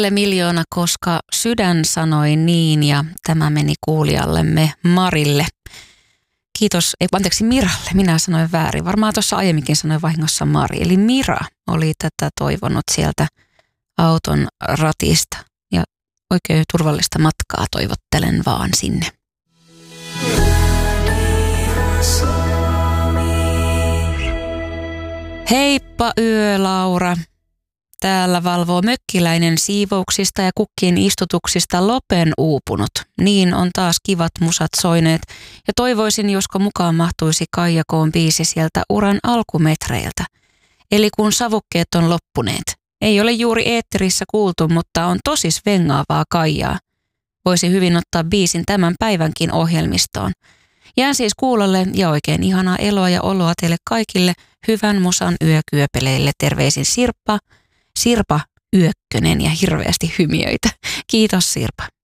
alle 1 000 000, koska sydän sanoi niin ja tämä meni kuulijallemme Marille. Kiitos, Miralle, minä sanoin väärin. Varmaan tuossa aiemminkin sanoin vahingossa Mari. Eli Mira oli tätä toivonut sieltä auton ratista. Ja oikein turvallista matkaa toivottelen vaan sinne. Heippa Laura. Täällä valvoo mökkiläinen siivouksista ja kukkien istutuksista Lopen uupunut. Niin on taas kivat musat soineet ja toivoisin, josko mukaan mahtuisi Kaijakoon biisi sieltä uran alkumetreiltä. Eli kun savukkeet on loppuneet. Ei ole juuri eetterissä kuultu, mutta on tosi svengaavaa Kaijaa. Voisi hyvin ottaa biisin tämän päivänkin ohjelmistoon. Jään siis kuulolle ja oikein ihanaa eloa ja oloa teille kaikille hyvän musan yökyöpeleille. Terveisin Sirpa Yökkönen ja hirveästi hymiöitä. Kiitos Sirpa.